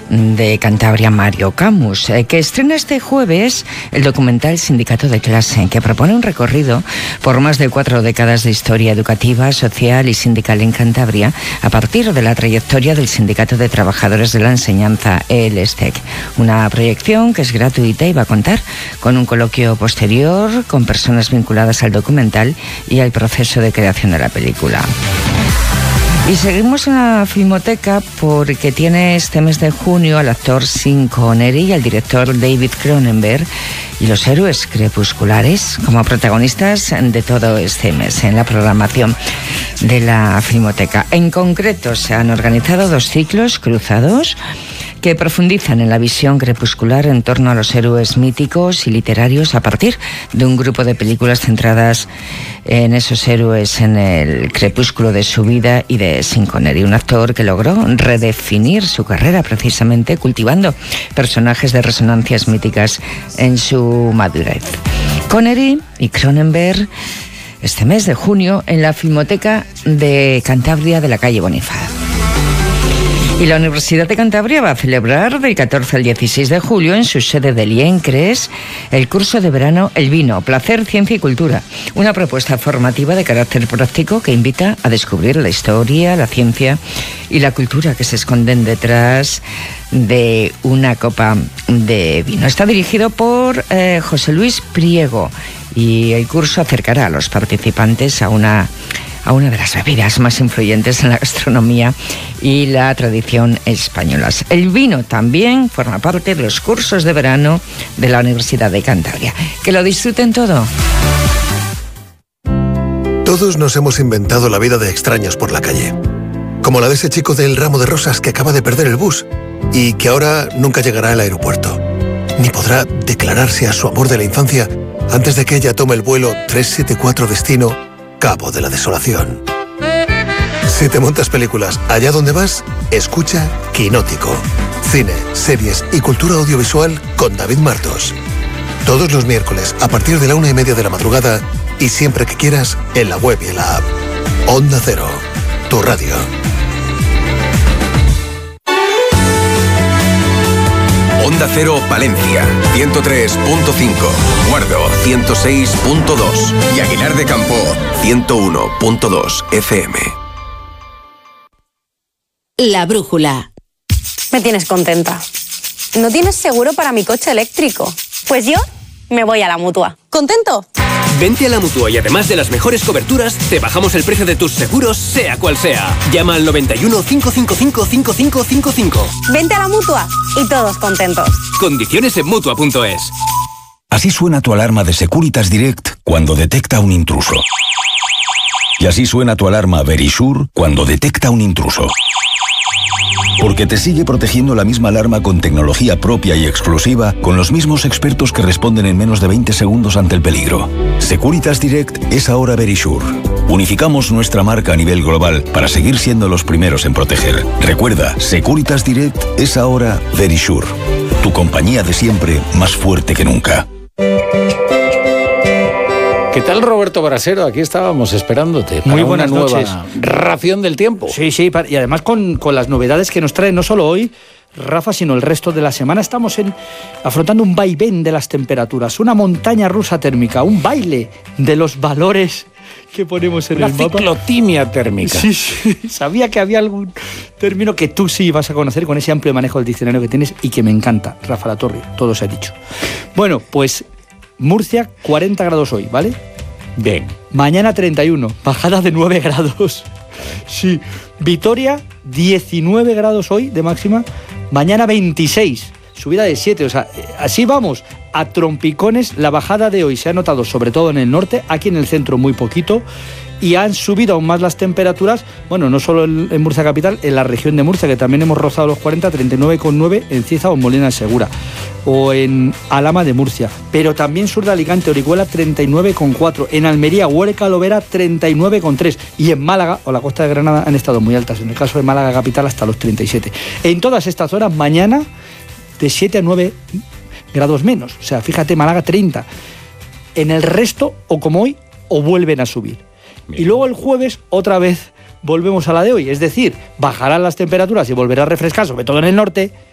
de Cantabria, Mario Camus, que estrena este jueves el documental Sindicato de Clase, que propone un recorrido por más de 4 décadas de historia educativa, social y sindical en Cantabria, a partir de la trayectoria del Sindicato de Trabajadores de la Enseñanza, el STEC. Una proyección que es gratuita y va a contar con un coloquio posterior con personas vinculadas al documental y al proceso de creación de la película. Y seguimos en la Filmoteca porque tiene este mes de junio al actor Sean Connery y al director David Cronenberg y los héroes crepusculares como protagonistas de todo este mes en la programación de la Filmoteca. En concreto, se han organizado 2 ciclos cruzados que profundizan en la visión crepuscular en torno a los héroes míticos y literarios a partir de un grupo de películas centradas en esos héroes en el crepúsculo de su vida y de Sean Connery, un actor que logró redefinir su carrera precisamente cultivando personajes de resonancias míticas en su madurez. Connery y Cronenberg este mes de junio en la Filmoteca de Cantabria de la calle Bonifaz. Y la Universidad de Cantabria va a celebrar del 14 al 16 de julio en su sede de Liencres el curso de verano El Vino, Placer, Ciencia y Cultura, una propuesta formativa de carácter práctico que invita a descubrir la historia, la ciencia y la cultura que se esconden detrás de una copa de vino. Está dirigido por José Luis Priego y el curso acercará a los participantes a una de las bebidas más influyentes en la gastronomía y la tradición españolas. El vino también forma parte de los cursos de verano de la Universidad de Cantabria. Que lo disfruten todo. Todos nos hemos inventado la vida de extraños por la calle. Como la de ese chico del ramo de rosas que acaba de perder el bus y que ahora nunca llegará al aeropuerto, ni podrá declararse a su amor de la infancia antes de que ella tome el vuelo 374 destino Cabo de la Desolación. Si te montas películas allá donde vas, escucha Quinótico. Cine, series y cultura audiovisual con David Martos. Todos los miércoles a partir de la 1:30 de la madrugada y siempre que quieras en la web y en la app. Onda Cero, tu radio. Onda Cero Palencia, 103.5, Guardo, 106.2 y Aguilar de Campo, 101.2 FM. La brújula. Me tienes contenta. ¿No tienes seguro para mi coche eléctrico? Pues yo me voy a la Mutua. ¿Contento? Vente a la Mutua y además de las mejores coberturas, te bajamos el precio de tus seguros, sea cual sea. Llama al 91 555 5555. Vente a la Mutua y todos contentos. Condiciones en Mutua.es. Así suena tu alarma de Securitas Direct cuando detecta un intruso. Y así suena tu alarma Verisure cuando detecta un intruso. Porque te sigue protegiendo la misma alarma con tecnología propia y exclusiva, con los mismos expertos que responden en menos de 20 segundos ante el peligro. Securitas Direct es ahora Verisure. Unificamos nuestra marca a nivel global para seguir siendo los primeros en proteger. Recuerda, Securitas Direct es ahora Verisure. Tu compañía de siempre, más fuerte que nunca. ¿Qué tal, Roberto Brasero? Aquí estábamos esperándote para Muy buenas una nueva noches. ración del tiempo. Sí, y además con las novedades que nos trae no solo hoy, Rafa, sino el resto de la semana. Estamos afrontando un vaivén de las temperaturas, una montaña rusa térmica, un baile de los valores que ponemos en el mapa. Una ciclotimia térmica. Sí, sabía que había algún término que tú sí vas a conocer con ese amplio manejo del diccionario que tienes y que me encanta, Rafa Latorre, todo se ha dicho. Bueno, pues Murcia, 40 grados hoy, ¿vale? Bien. Mañana 31, bajada de 9 grados. Sí. Vitoria, 19 grados hoy de máxima. Mañana 26, subida de 7. O sea, así vamos. A trompicones, la bajada de hoy se ha notado sobre todo en el norte, aquí en el centro muy poquito. Y han subido aún más las temperaturas, bueno, no solo en Murcia capital, en la región de Murcia, que también hemos rozado los 40, 39,9 en Cieza o en Molina de Segura, o en Alhama de Murcia, pero también sur de Alicante, Orihuela, 39,4, en Almería, Huerca, Lovera, 39,3, y en Málaga o la costa de Granada han estado muy altas, en el caso de Málaga capital hasta los 37. En todas estas horas, mañana, de 7 a 9 grados menos, o sea, fíjate, Málaga 30, en el resto, o como hoy, o vuelven a subir. Y luego el jueves otra vez volvemos a la de hoy, es decir, bajarán las temperaturas y volverá a refrescar, sobre todo en el norte,